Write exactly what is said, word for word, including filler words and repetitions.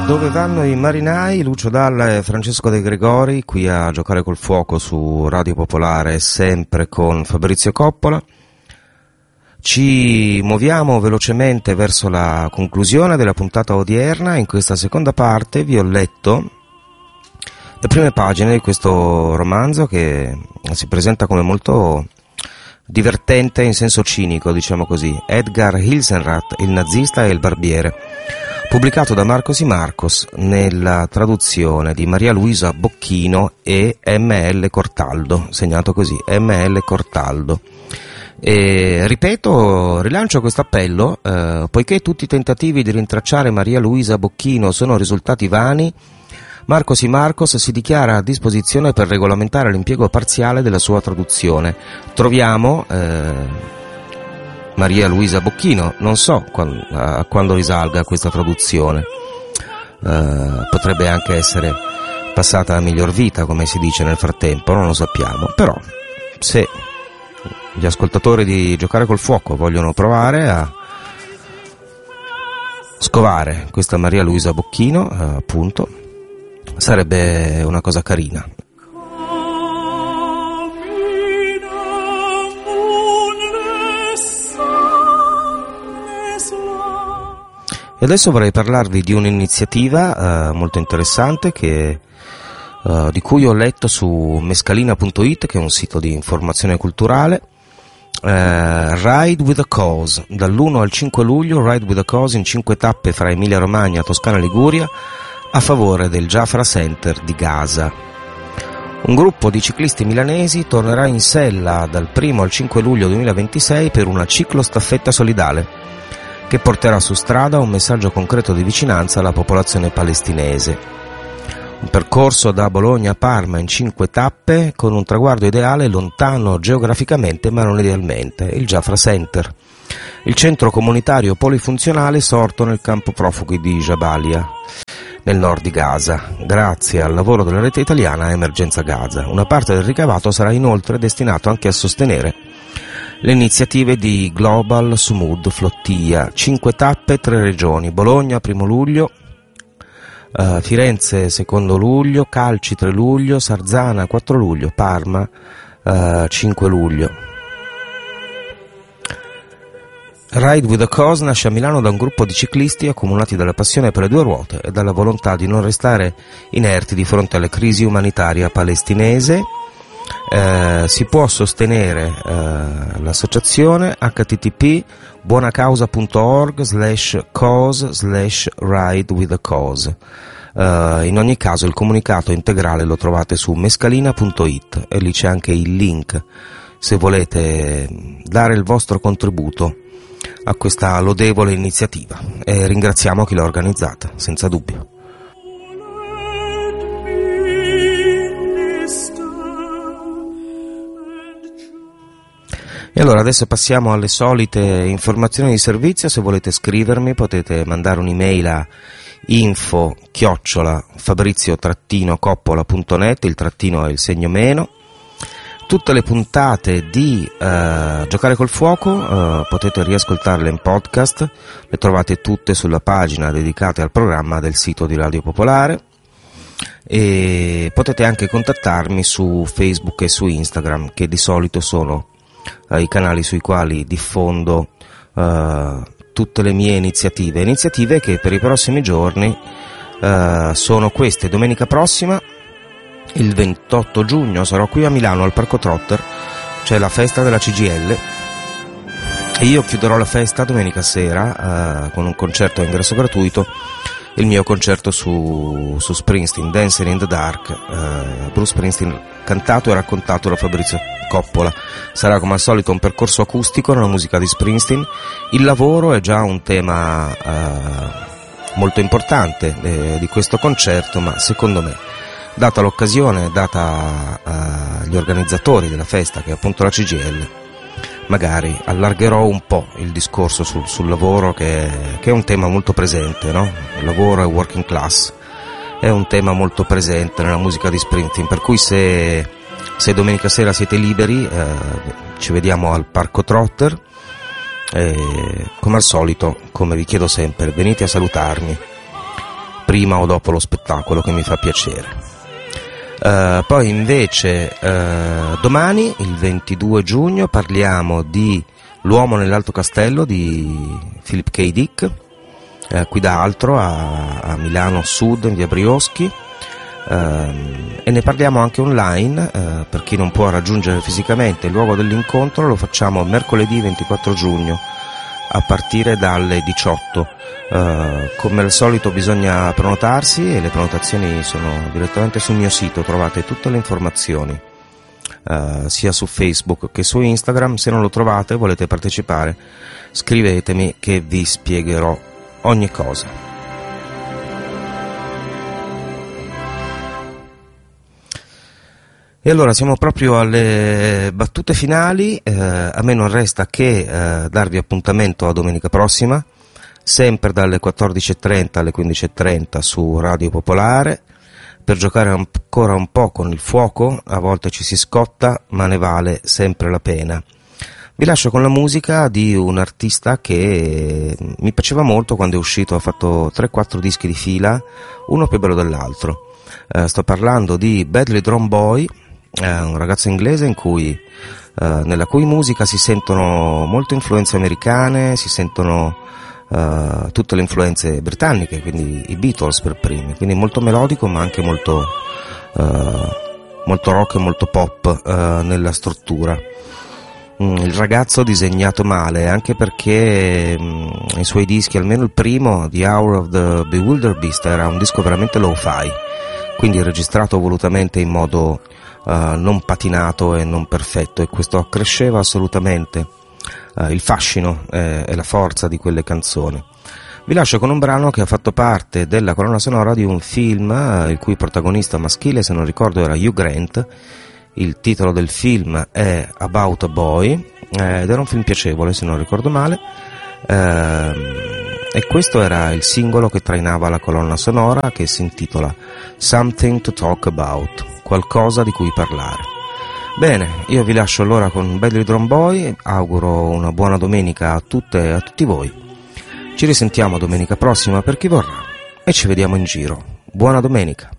Dove vanno i marinai? Lucio Dalla e Francesco De Gregori qui a giocare col fuoco su Radio Popolare, sempre con Fabrizio Coppola. Ci muoviamo velocemente verso la conclusione della puntata odierna. In questa seconda parte vi ho letto le prime pagine di questo romanzo che si presenta come molto divertente in senso cinico, diciamo così, Edgar Hilsenrath, il nazista e il barbiere, pubblicato da Marcos y Marcos nella traduzione di Maria Luisa Bocchino e M L Cortaldo, segnato così, M L Cortaldo. E, ripeto, rilancio questo appello, eh, poiché tutti i tentativi di rintracciare Maria Luisa Bocchino sono risultati vani, Marcos y Marcos si dichiara a disposizione per regolamentare l'impiego parziale della sua traduzione. Troviamo eh, Maria Luisa Bocchino, non so quando, a quando risalga questa traduzione, eh, potrebbe anche essere passata a miglior vita, come si dice nel frattempo, non lo sappiamo, però se gli ascoltatori di Giocare col Fuoco vogliono provare a scovare questa Maria Luisa Bocchino, eh, appunto, sarebbe una cosa carina. E adesso vorrei parlarvi di un'iniziativa eh, molto interessante che, eh, di cui ho letto su mescalina punto it, che è un sito di informazione culturale. Uh, Ride with a Cause, dall'uno al cinque luglio, Ride with a Cause in cinque tappe fra Emilia Romagna, Toscana e Liguria, a favore del Jafra Center di Gaza. Un gruppo di ciclisti milanesi tornerà in sella dal primo al cinque luglio duemilaventisei per una ciclostaffetta solidale, che porterà su strada un messaggio concreto di vicinanza alla popolazione palestinese. Un percorso da Bologna a Parma in cinque tappe con un traguardo ideale lontano geograficamente ma non idealmente, il Jafra Center, il centro comunitario polifunzionale sorto nel campo profughi di Jabalia, nel nord di Gaza, grazie al lavoro della rete italiana Emergenza Gaza. Una parte del ricavato sarà inoltre destinato anche a sostenere le iniziative di Global Sumud Flottia, cinque tappe, tre regioni, Bologna primo luglio, Uh, Firenze secondo luglio, Calci tre luglio, Sarzana quattro luglio, Parma uh, cinque luglio. Ride with a Cause nasce a Milano da un gruppo di ciclisti accomunati dalla passione per le due ruote e dalla volontà di non restare inerti di fronte alla crisi umanitaria palestinese. Uh, si può sostenere uh, l'associazione h t t p buonacausa punto org slash cause slash ride with a cause. Uh, in ogni caso il comunicato integrale lo trovate su mescalina punto it e lì c'è anche il link se volete dare il vostro contributo a questa lodevole iniziativa, e ringraziamo chi l'ha organizzata, senza dubbio. E allora adesso passiamo alle solite informazioni di servizio. Se volete scrivermi potete mandare un'email a info chiocciola fabrizio coppola punto net, il trattino è il segno meno. Tutte le puntate di uh, Giocare col Fuoco uh, potete riascoltarle in podcast, le trovate tutte sulla pagina dedicata al programma del sito di Radio Popolare, e potete anche contattarmi su Facebook e su Instagram, che di solito sono uh, i canali sui quali diffondo uh, tutte le mie iniziative, iniziative che per i prossimi giorni uh, sono queste. Domenica prossima, il ventotto giugno, sarò qui a Milano al Parco Trotter, c'è la festa della C G I L e io chiuderò la festa domenica sera uh, con un concerto a ingresso gratuito, il mio concerto su, su Springsteen, Dancing in the Dark, uh, Bruce Springsteen cantato e raccontato da Fabrizio Coppola. Sarà come al solito un percorso acustico nella musica di Springsteen. Il lavoro è già un tema uh, molto importante eh, di questo concerto, ma secondo me, data l'occasione, data uh, gli organizzatori della festa, che è appunto la C G I L, magari allargherò un po' il discorso sul, sul lavoro, che, che è un tema molto presente, no? Il lavoro e working class è un tema molto presente nella musica di Springsteen, per cui se, se domenica sera siete liberi, eh, ci vediamo al Parco Trotter, e come al solito, come vi chiedo sempre, venite a salutarmi, prima o dopo lo spettacolo, che mi fa piacere. Uh, poi invece uh, domani, il ventidue giugno, parliamo di L'uomo nell'Alto Castello di Philip K. Dick, uh, qui da Altro a, a Milano Sud, in via Brioschi, uh, e ne parliamo anche online, uh, per chi non può raggiungere fisicamente il luogo dell'incontro. Lo facciamo mercoledì ventiquattro giugno a partire dalle diciotto. Uh, come al solito bisogna prenotarsi, e le prenotazioni sono direttamente sul mio sito, trovate tutte le informazioni uh, sia su Facebook che su Instagram. Se non lo trovate e volete partecipare, scrivetemi che vi spiegherò ogni cosa. E allora siamo proprio alle battute finali. uh, a me non resta che uh, darvi appuntamento a domenica prossima, sempre dalle quattordici e trenta alle quindici e trenta su Radio Popolare, per giocare ancora un po' con il fuoco. A volte ci si scotta, ma ne vale sempre la pena. Vi lascio con la musica di un artista che mi piaceva molto quando è uscito. Ha fatto tre quattro dischi di fila, uno più bello dell'altro. Eh, sto parlando di Badly Drawn Boy, eh, un ragazzo inglese in cui, eh, nella cui musica si sentono molte influenze americane, si sentono Uh, tutte le influenze britanniche, quindi i Beatles per primi, quindi molto melodico ma anche molto uh, molto rock e molto pop uh, nella struttura. Mm, il ragazzo disegnato male, anche perché mm, i suoi dischi, almeno il primo, The Hour of the Bewildered Beast, era un disco veramente lo-fi, quindi registrato volutamente in modo uh, non patinato e non perfetto, e questo accresceva assolutamente Uh, il fascino eh, e la forza di quelle canzoni. Vi lascio con un brano che ha fatto parte della colonna sonora di un film uh, il cui protagonista maschile, se non ricordo, era Hugh Grant. Il titolo del film è About a Boy, eh, ed era un film piacevole, se non ricordo male, eh, e questo era il singolo che trainava la colonna sonora, che si intitola Something to Talk About, qualcosa di cui parlare. Bene, io vi lascio allora con Badly Drawn Boy, auguro una buona domenica a tutte e a tutti voi. Ci risentiamo domenica prossima per chi vorrà e ci vediamo in giro. Buona domenica.